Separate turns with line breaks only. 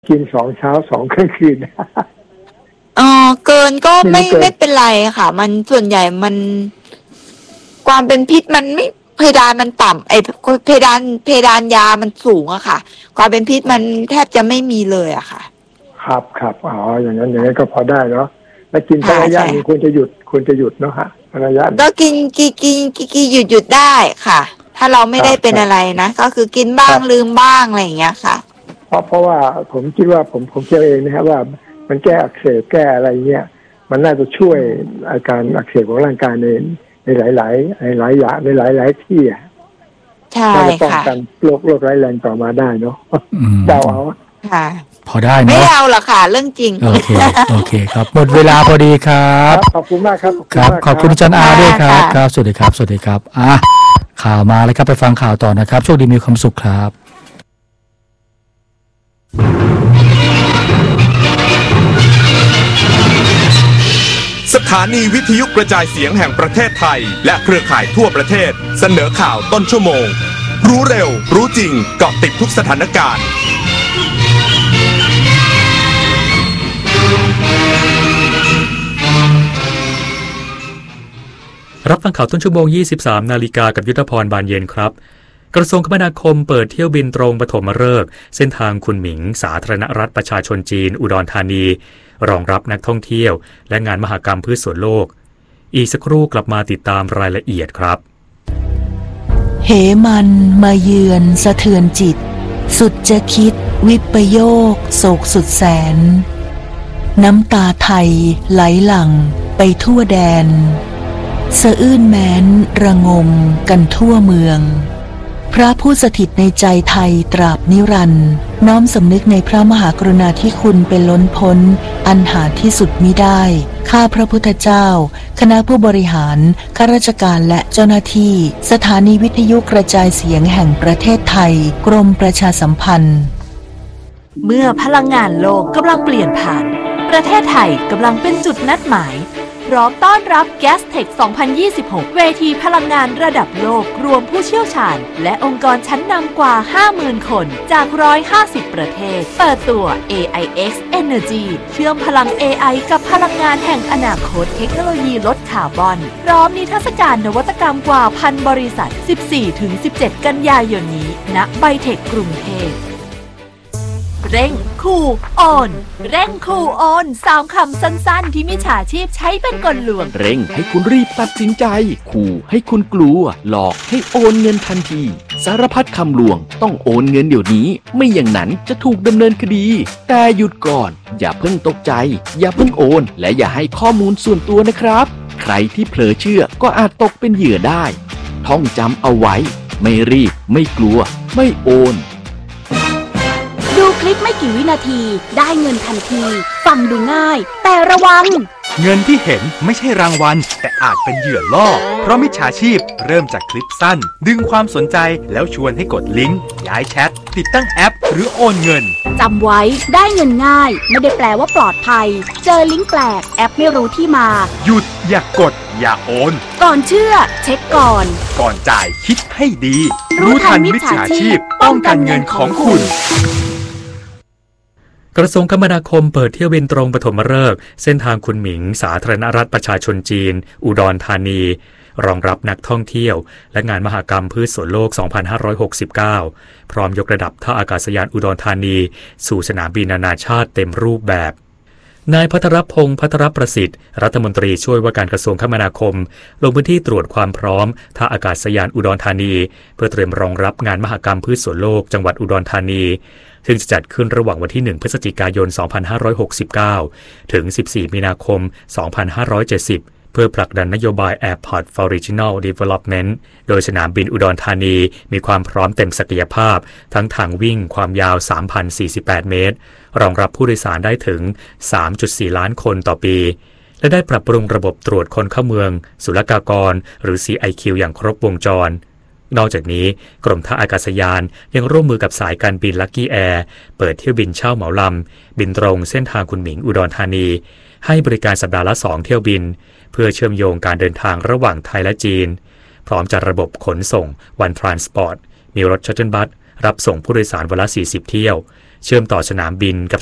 กิน2เช้า2กลางคืน
เกินก็ไม่เป็นไรค่ะมันส่วนใหญ่มันความเป็นพิษมันไม่เพดานมันต่ำเพดานยามันสูงอะค่ะความเป็นพิษมันแทบจะไม่มีเลยอะค่ะ
ครับอย่างนั้นก็พอได้เนาะแล้วกินระยะนี้ควรจะหยุดเนาะฮะระยะ
ก็กินหยุดได้ค่ะถ้าเราไม่ได้เป็นอะไรนะก็คือกินบ้างลืมบ้างอะไรอย่างเงี้ยค่ะ
เพราะว่าผมคิดว่าผมเชื่อเองนะครับว่ามันแก้อักเสบแก้อะไรเงี้ยมันน่าจะช่วยอาการอักเสบของร่างกายในหลายอย่างในหลายที่อ่ะ
ใช่ค่ะป้อง
กันโรคร้ายแรงต่อมาได้เนาะเดาเอา
ค่ะ
พอได้เนาะ
ไม่เอาหรอกค่ะเรื่องจริง
โอเคครับหมดเวลาพอดีครับ
ขอบคุณมากครับ
ขอบคุณอาจารย์อาด้วยครับสวัสดีครับข่าวมาแล้วครับไปฟังข่าวต่อนะครับโชคดีมีความสุขครับ
สถานีวิทยุกระจายเสียงแห่งประเทศไทยและเครือข่ายทั่วประเทศเสนอข่าวต้นชั่วโมงรู้เร็วรู้จริงเกาะติดทุกสถานการณ์
รับฟังข่าวต้นชั่วโมง 23 นาฬิกากับยุทธพรบานเย็นครับกระทรวงคมนาคมเปิดเที่ยวบินตรงปฐมฤกษ์เส้นทางคุนหมิงสาธารณรัฐประชาชนจีนอุดรธานีรองรับนักท่องเที่ยวและงานมหกรรมพืชสวนโลกอีกสักครู่กลับมาติดตามรายละเอียดครับ
เหมันมาเยือนสะเทือนจิตสุดจะคิดวิปโยคโศกสุดแสนน้ำตาไทยไหลหลั่งไปทั่วแดนสะอื้นแม้นระงมกันทั่วเมืองพระผู้สถิตในใจไทยตราบนิรันดร์น้อมสำนึกในพระมหากรุณาธิคุณเป็นล้นพ้นอันหาที่สุดมิได้ข้าพระพุทธเจ้าคณะผู้บริหารข้าราชการและเจ้าหน้าที่สถานีวิทยุกระจายเสียงแห่งประเทศไทยกรมประชาสัมพันธ์
เมื่อพลังงานโลกกำลังเปลี่ยนผ่านประเทศไทยกำลังเป็นจุดนัดหมายพร้อมต้อนรับ Gastech 2026 เวทีพลังงานระดับโลกรวมผู้เชี่ยวชาญและองค์กรชั้นนำกว่า 50,000 คนจาก 150 ประเทศเปิดตัว AIX Energy เชื่อมพลัง AI กับพลังงานแห่งอนาคตเทคโนโลยีลดคาร์บอนพร้อมนิทรรศการนวัตกรรมกว่า 1,000 บริษัท 14-17 กันยายนนี้ณไบเทคกรุงเทพเร่งคูโอนเร่งคูโอน3 คำสั้นๆที่มิจฉาชีพใช้เป็นกลลวง
เร่งให้คุณรีบตัดสินใจขู่ให้คุณกลัวหลอกให้โอนเงินทันทีสารพัดคำลวงต้องโอนเงินเดี๋ยวนี้ไม่อย่างนั้นจะถูกดำเนินคดีแต่หยุดก่อนอย่าเพิ่งตกใจอย่าเพิ่งโอนและอย่าให้ข้อมูลส่วนตัวนะครับใครที่เผลอเชื่อก็อาจตกเป็นเหยื่อได้ท่องจำเอาไว้ไม่รีบไม่กลัวไม่โอน
ดูคลิปไม่กี่วินาทีได้เงินทันทีฟังดูง่ายแต่ระวัง
เงินที่เห็นไม่ใช่รางวัลแต่อาจเป็นเหยื่อล่อเพราะมิจฉาชีพเริ่มจากคลิปสั้นดึงความสนใจแล้วชวนให้กดลิงก์ย้ายแชทติดตั้งแอปหรือโอนเงิน
จำไว้ได้เงินง่ายไม่ได้แปลว่าปลอดภัยเจอลิงก์แปลกแอปไม่รู้ที่มา
หยุดอย่ากดอย่าโอน
ก่อนเชื่อเช็คก่
อนจ่ายคิดให้ดีรู้ทันมิจฉาชีพป้องกันเงินของคุณ
กระทรวงคมนาคมเปิดเที่ยวบินตรงปฐมฤกษ์เส้นทางคุนหมิงสาธารณรัฐประชาชนจีนอุดรธานีรองรับนักท่องเที่ยวและงานมหกรรมพืชสวนโลก 2569 พร้อมยกระดับท่าอากาศยานอุดรธานีสู่สนามบินนานาชาติเต็มรูปแบบนายภัทรพงษ์ภัทรประสิทธิ์รัฐมนตรีช่วยว่าการกระทรวงคมนาคมลงพื้นที่ตรวจความพร้อมท่าอากาศยานอุดรธานีเพื่อเตรียมรองรับงานมหกรรมพืชสวนโลกจังหวัดอุดรธานีซึ่งจะจัดขึ้นระหว่างวันที่ 1 พฤศจิกายน 2569 ถึง 14 มีนาคม 2570 เพื่อผลักดันนโยบาย Airport for Regional Development โดยสนามบินอุดรธานีมีความพร้อมเต็มศักยภาพทั้งทางวิ่งความยาว 3,048 เมตรรองรับผู้โดยสารได้ถึง 3.4 ล้านคนต่อปีและได้ปรับปรุงระบบตรวจคนเข้าเมืองศุลกากรหรือ CIQ อย่างครบวงจรนอกจากนี้กรมท่าอากาศยานยังร่วมมือกับสายการบินลัคกี้แอร์เปิดเที่ยวบินเช่าเหมาลำบินตรงเส้นทางคุนหมิงอุดรธานีให้บริการสัปดาห์ละ 2 เที่ยวบินเพื่อเชื่อมโยงการเดินทางระหว่างไทยและจีนพร้อมจัดระบบขนส่ง One Transport มีรถชัตเทิลบัสรับส่งผู้โดยสารวันละ 40 เที่ยวเชื่อมต่อสนามบินกับ